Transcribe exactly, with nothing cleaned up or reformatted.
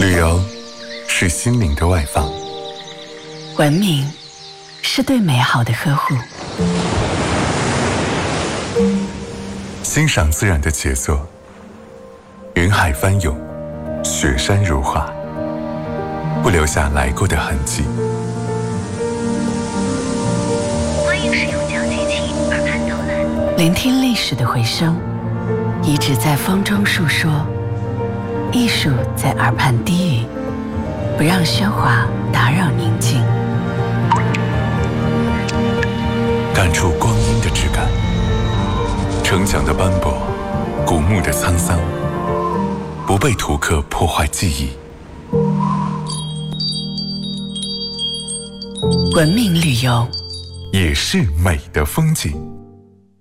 旅游是心灵的外放， 文明是对美好的呵护， 欣赏自然的杰作，云海翻涌，雪山如画，不留下来过的痕迹。 欢迎使用交接器耳畔导览， 聆听历史的回声，遗址在风中述说，艺术在耳畔低语，不让喧哗打扰宁静， 感触光阴的质感，城墙的斑驳，古墓的沧桑，不被图刻破坏记忆。 文明旅游也是美的风景。